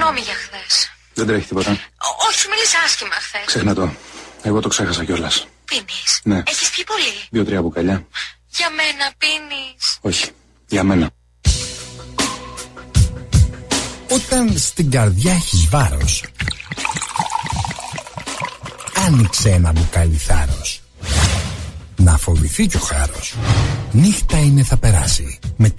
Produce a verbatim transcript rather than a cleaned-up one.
συγγνώμη για χθες. Δεν τρέχει τίποτα. Ό, όχι, σου μίλησα άσχημα χθες. Ξέχνα το. Εγώ το ξέχασα κιόλας. Πίνεις? Ναι. Έχεις πιει πολύ? Δύο-τρία μπουκαλιά. Για μένα πίνεις? Όχι. Για μένα. Όταν στην καρδιά έχεις βάρος, άνοιξε ένα μπουκάλι θάρρος. Να φοβηθεί κι ο χάρος. Νύχτα είναι θα περάσει. Με